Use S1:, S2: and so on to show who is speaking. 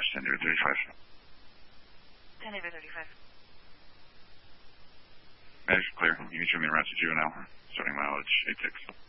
S1: 10 David 35.
S2: 10 David 35.
S1: Medics clear. You can show me the route to juvenile. Starting mileage 86.